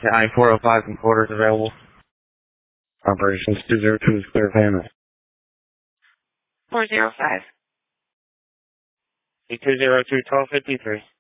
I-405 and quarters available. Operations 202 is clear payment. 405. 202, 1253.